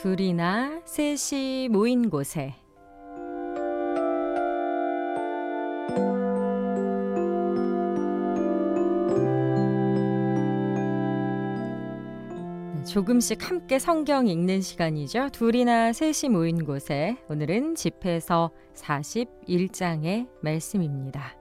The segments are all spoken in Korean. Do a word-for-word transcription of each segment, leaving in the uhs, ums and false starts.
둘이나 셋이 모인 곳에. 조금씩 함께 성경 읽는 시간이죠. 둘이나 셋이 모인 곳에. 오늘은 집해서 사십일 장의 말씀입니다.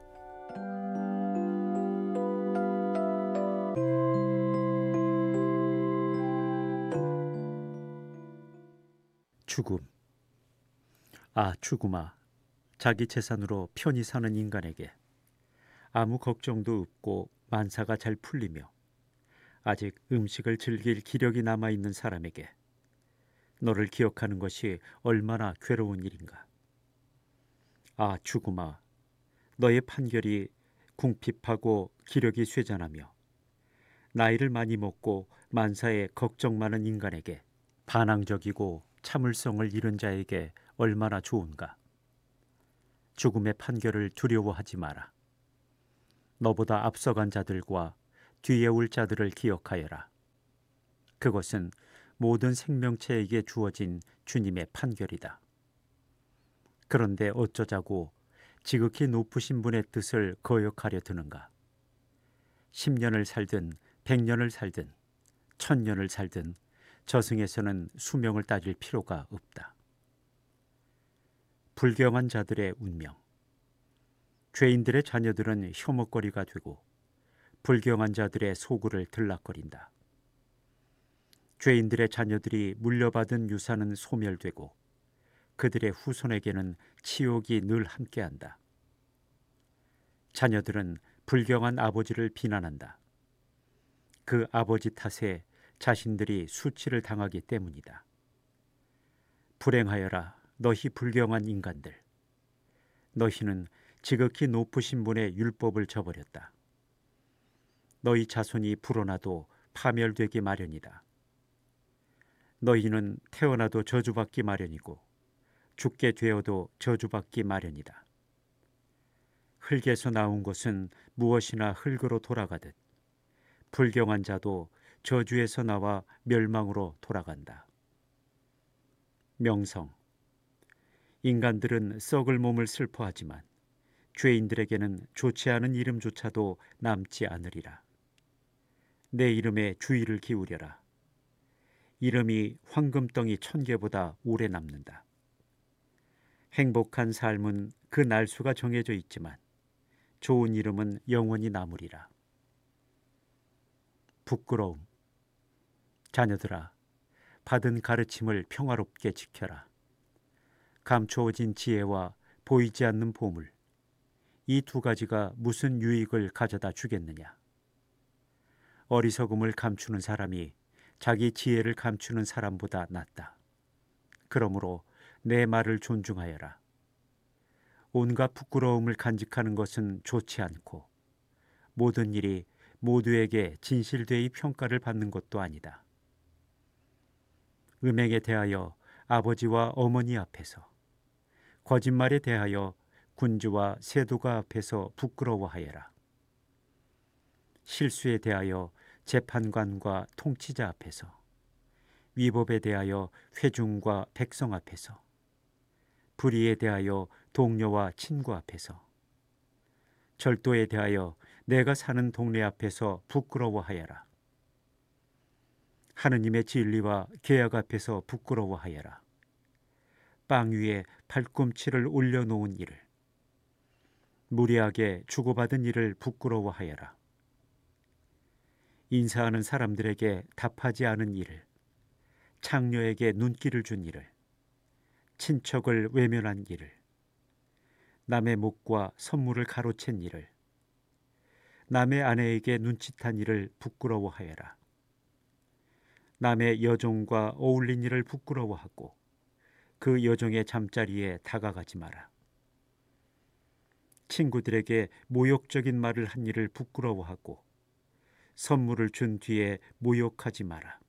죽음. 아, 죽음아. 자기 재산으로 편히 사는 인간에게 아무 걱정도 없고 만사가 잘 풀리며 아직 음식을 즐길 기력이 남아있는 사람에게 너를 기억하는 것이 얼마나 괴로운 일인가. 아, 죽음아. 너의 판결이 궁핍하고 기력이 쇠잔하며 나이를 많이 먹고 만사에 걱정 많은 인간에게 반항적이고 참을성을 잃은 자에게 얼마나 좋은가. 죽음의 판결을 두려워하지 마라. 너보다 앞서간 자들과 뒤에 올 자들을 기억하여라. 그것은 모든 생명체에게 주어진 주님의 판결이다. 그런데 어쩌자고 지극히 높으신 분의 뜻을 거역하려 드는가. 십 년을 살든 백 년을 살든 천 년을 살든 저승에서는 수명을 따질 필요가 없다. 불경한 자들의 운명. 죄인들의 자녀들은 혐오거리가 되고 불경한 자들의 소굴을 들락거린다. 죄인들의 자녀들이 물려받은 유산은 소멸되고 그들의 후손에게는 치욕이 늘 함께한다. 자녀들은 불경한 아버지를 비난한다. 그 아버지 탓에 자신들이 수치를 당하기 때문이다. 불행하여라, 너희 불경한 인간들. 너희는 지극히 높으신 분의 율법을 저버렸다. 너희 자손이 불어나도 파멸되기 마련이다. 너희는 태어나도 저주받기 마련이고 죽게 되어도 저주받기 마련이다. 흙에서 나온 것은 무엇이나 흙으로 돌아가듯 불경한 자도 저주에서 나와 멸망으로 돌아간다. 명성. 인간들은 썩을 몸을 슬퍼하지만 죄인들에게는 좋지 않은 이름조차도 남지 않으리라. 내 이름에 주의를 기울여라. 이름이 황금덩이 천 개보다 오래 남는다. 행복한 삶은 그 날수가 정해져 있지만 좋은 이름은 영원히 남으리라. 부끄러움. 자녀들아, 받은 가르침을 평화롭게 지켜라. 감추어진 지혜와 보이지 않는 보물, 이 두 가지가 무슨 유익을 가져다 주겠느냐. 어리석음을 감추는 사람이 자기 지혜를 감추는 사람보다 낫다. 그러므로 내 말을 존중하여라. 온갖 부끄러움을 간직하는 것은 좋지 않고 모든 일이 모두에게 진실되이 평가를 받는 것도 아니다. 음행에 대하여 아버지와 어머니 앞에서, 거짓말에 대하여 군주와 세도가 앞에서 부끄러워하여라. 실수에 대하여 재판관과 통치자 앞에서, 위법에 대하여 회중과 백성 앞에서, 불의에 대하여 동료와 친구 앞에서, 절도에 대하여 내가 사는 동네 앞에서 부끄러워하여라. 하느님의 진리와 계약 앞에서 부끄러워하여라. 빵 위에 발꿈치를 올려놓은 일을, 무리하게 주고받은 일을 부끄러워하여라. 인사하는 사람들에게 답하지 않은 일을, 창녀에게 눈길을 준 일을, 친척을 외면한 일을, 남의 목과 선물을 가로챈 일을, 남의 아내에게 눈짓한 일을 부끄러워하여라. 남의 여종과 어울린 일을 부끄러워하고 그 여종의 잠자리에 다가가지 마라. 친구들에게 모욕적인 말을 한 일을 부끄러워하고 선물을 준 뒤에 모욕하지 마라.